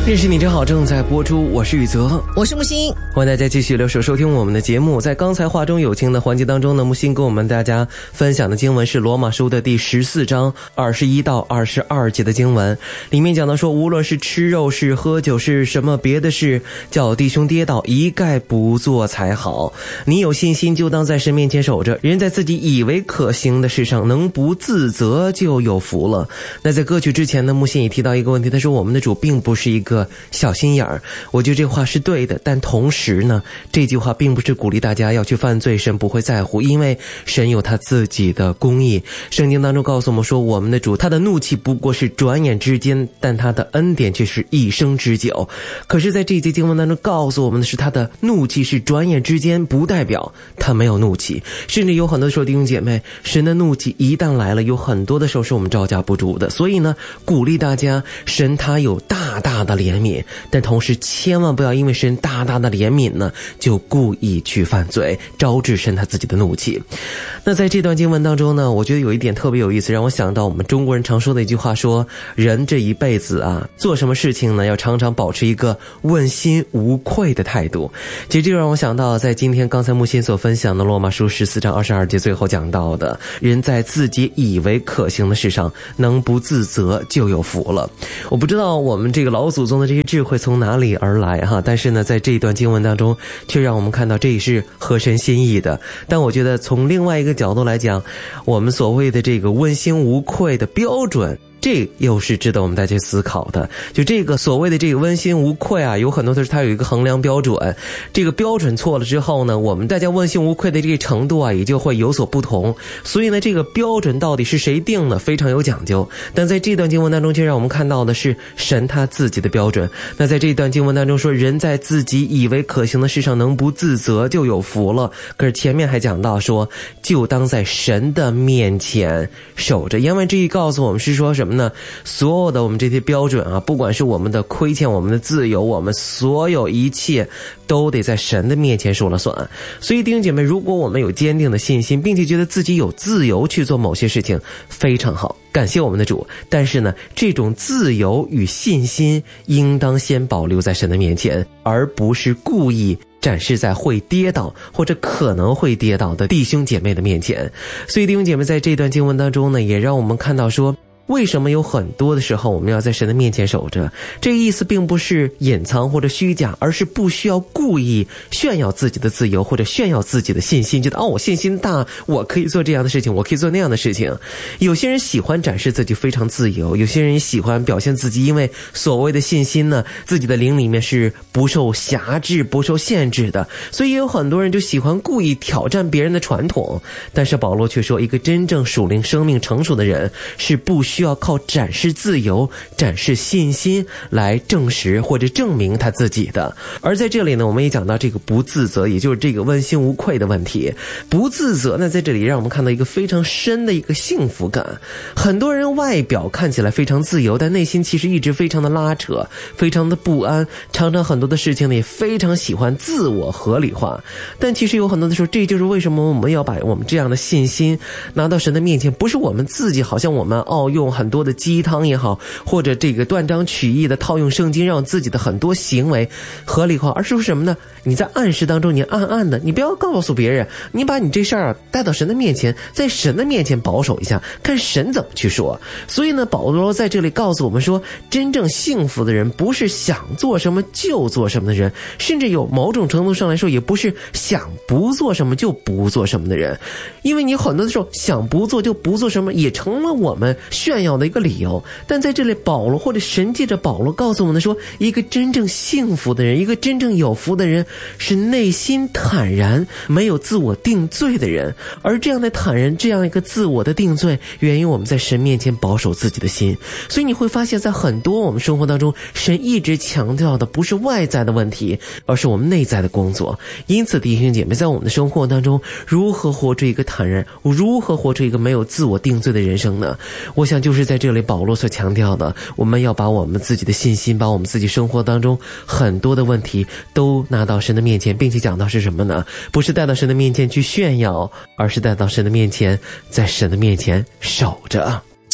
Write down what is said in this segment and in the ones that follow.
认识你真好正在播出，我是宇泽， 我是木星， 欢迎大家继续留守收听我们的节目。在刚才话中有情的环节当中呢，木星跟我们大家分享的经文是罗马书的第14章21到22节的经文，里面讲到说，无论是吃肉是喝酒是什么别的事，叫弟兄跌倒一概不做才好。你有信心就当在神面前守着，人在自己以为可行的事上能不自责就有福了。那在歌曲之前呢，木星也提到一个问题，他说我们的主并不是一个小心眼儿，我觉得这话是对的，但同时呢，这句话并不是鼓励大家要去犯罪，神不会在乎，因为神有他自己的公义。圣经当中告诉我们说，我们的主他的怒气不过是转眼之间，但他的恩典却是一生之久。可是在这一节经文当中告诉我们的是，他的怒气是转眼之间，不代表他没有怒气。甚至有很多时候弟兄姐妹，神的怒气一旦来了，有很多的时候是我们招架不住的。所以呢，鼓励大家，神他有大大的怜悯，但同时千万不要因为神大大的怜悯呢，就故意去犯罪，招致神他自己的怒气。那在这段经文当中呢，我觉得有一点特别有意思，让我想到我们中国人常说的一句话，说人这一辈子啊，做什么事情呢，要常常保持一个问心无愧的态度。其实这就让我想到在今天刚才木心所分享的罗马书14章22节最后讲到的，人在自己以为可行的事上能不自责就有福了。我不知道我们这个老祖宗的这些智慧从哪里而来哈，但是呢，在这一段经文当中却让我们看到这也是合神心意的。但我觉得从另外一个角度来讲，我们所谓的这个问心无愧的标准，这又是值得我们大家思考的。就这个所谓的这个问心无愧啊，有很多的是它有一个衡量标准，这个标准错了之后呢，我们大家问心无愧的这个程度啊，也就会有所不同。所以呢，这个标准到底是谁定的，非常有讲究。但在这段经文当中却让我们看到的是神他自己的标准。那在这段经文当中说，人在自己以为可行的事上能不自责就有福了。可是前面还讲到说，就当在神的面前守着。言外之意告诉我们是说什么呢？所有的我们这些标准啊，不管是我们的亏欠，我们的自由，我们所有一切都得在神的面前说了算。所以弟兄姐妹，如果我们有坚定的信心，并且觉得自己有自由去做某些事情，非常好，感谢我们的主。但是呢，这种自由与信心应当先保留在神的面前，而不是故意展示在会跌倒或者可能会跌倒的弟兄姐妹的面前。所以弟兄姐妹在这段经文当中呢，也让我们看到说，为什么有很多的时候我们要在神的面前守着？这个意思并不是隐藏或者虚假，而是不需要故意炫耀自己的自由或者炫耀自己的信心，觉得我信心大，我可以做这样的事情，我可以做那样的事情。有些人喜欢展示自己非常自由，有些人也喜欢表现自己，因为所谓的信心呢，自己的灵里面是不受辖制不受限制的，所以也有很多人就喜欢故意挑战别人的传统。但是保罗却说，一个真正属灵生命成熟的人是不需要靠展示自由展示信心来证实或者证明他自己的。而在这里呢，我们也讲到这个不自责，也就是这个问心无愧的问题。不自责呢，在这里让我们看到一个非常深的一个幸福感。很多人外表看起来非常自由，但内心其实一直非常的拉扯，非常的不安，常常很多的事情呢也非常喜欢自我合理化。但其实有很多的时候，这就是为什么我们要把我们这样的信心拿到神的面前，不是我们自己好像我们用很多的鸡汤也好，或者这个断章取义的套用圣经，让自己的很多行为合理化，而是说什么呢？你在暗示当中，你暗暗的，你不要告诉别人，你把你这事儿带到神的面前，在神的面前保守一下，看神怎么去说。所以呢，保罗在这里告诉我们说，真正幸福的人不是想做什么就做什么的人，甚至有某种程度上来说，也不是想不做什么就不做什么的人。因为你很多的时候想不做就不做什么，也成了我们炫耀的一个理由。但在这里保罗或者神借着保罗告诉我们说，一个真正幸福的人，一个真正有福的人，是内心坦然没有自我定罪的人。而这样的坦然，这样一个自我的定罪，源于我们在神面前保守自己的心。所以你会发现在很多我们生活当中，神一直强调的不是外在的问题，而是我们内在的工作。因此弟兄姐妹，在我们的生活当中，如何活出一个坦然，如何活出一个没有自我定罪的人生呢？我想就是在这里保罗所强调的，我们要把我们自己的信心，把我们自己生活当中很多的问题都拿到神的面前，并且讲到是什么呢？不是带到神的面前去炫耀，而是带到神的面前，在神的面前守着。 其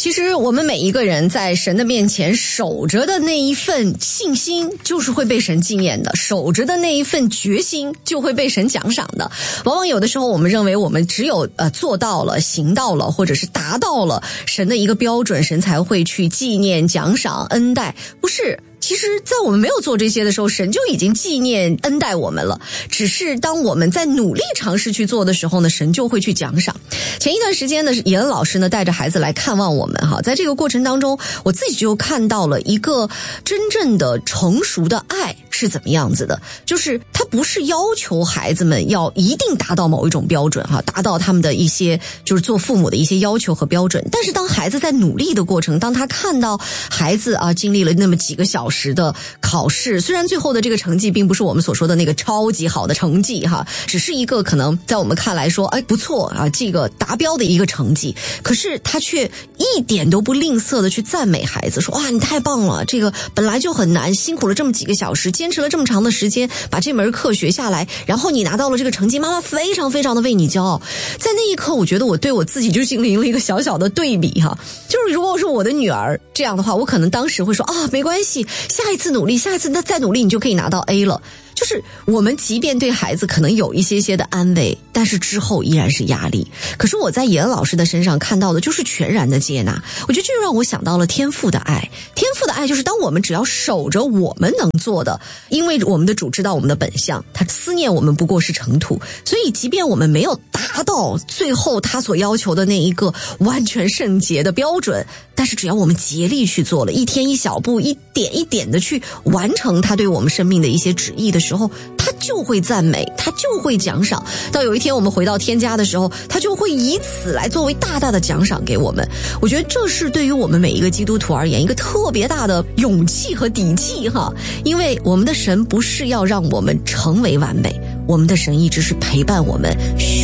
其实我们每一个人在神的面前守着的那一份信心，就是会被神纪念的；守着的那一份决心，就会被神奖赏的。往往有的时候，我们认为我们只有做到了、行到了，或者是达到了神的一个标准，神才会去纪念、奖赏、恩待。不是。其实在我们没有做这些的时候，神就已经纪念恩待我们了，只是当我们在努力尝试去做的时候呢，神就会去奖赏。前一段时间呢，严老师呢带着孩子来看望我们哈，在这个过程当中，我自己就看到了一个真正的成熟的爱是怎么样子的，就是他不是要求孩子们要一定达到某一种标准哈，达到他们的一些就是做父母的一些要求和标准，但是当孩子在努力的过程，当他看到孩子经历了那么几个小时的考试，虽然最后的这个成绩并不是我们所说的那个超级好的成绩哈，只是一个可能在我们看来说不错啊，这个达标的一个成绩，可是他却一点都不吝啬的去赞美孩子，说哇你太棒了，这个本来就很难，辛苦了这么几个小时，坚持了这么长的时间把这门课学下来，然后你拿到了这个成绩，妈妈非常非常的为你骄傲。在那一刻我觉得我对我自己就进行了一个小小的对比哈，就是如果是我的女儿这样的话，我可能当时会说没关系，下一次努力，下一次再努力你就可以拿到 A 了。就是我们即便对孩子可能有一些些的安慰，但是之后依然是压力。可是我在严老师的身上看到的就是全然的接纳。我觉得这就让我想到了天父的爱。天父的爱就是当我们只要守着我们能做的，因为我们的主知道我们的本相，他思念我们不过是尘土，所以即便我们没有达到最后他所要求的那一个完全圣洁的标准，但是只要我们竭力去做了，一天一小步，一点一点的去完成他对我们生命的一些旨意的时候，他就会赞美，他就会奖赏。到有一天我们回到天家的时候，他就会以此来作为大大的奖赏给我们。我觉得这是对于我们每一个基督徒而言一个特别大的勇气和底气哈，因为我们的神不是要让我们成为完美，我们的神一直是陪伴我们